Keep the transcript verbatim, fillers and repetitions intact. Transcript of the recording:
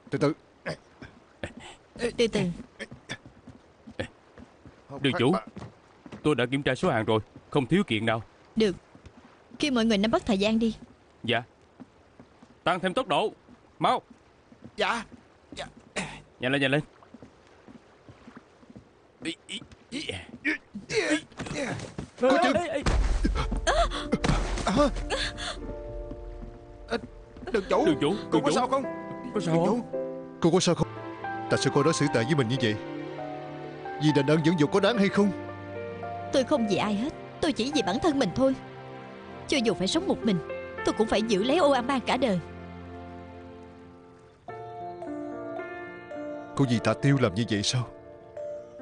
Từ từ. Từ từ. Đường chủ, tôi đã kiểm tra số hàng rồi, không thiếu kiện nào. Được. Khi mọi người nắm bắt thời gian đi. Dạ. Tăng thêm tốc độ. Mau. Dạ. Dạ. Nhanh lên, nhanh lên. Cô Trừng. Đường chủ. Đường chủ, Cô đường có chủ. sao không? Có sao Đường không? chủ. Cô có sao không? Tại sao cô đối xử tệ với mình như vậy? Vì đền ơn dưỡng dục có đáng hay không? Tôi không vì ai hết. Tôi chỉ vì bản thân mình thôi. Cho dù phải sống một mình, tôi cũng phải giữ lấy Ô An Bang cả đời. Cô vì Tạ Tiêu làm như vậy sao?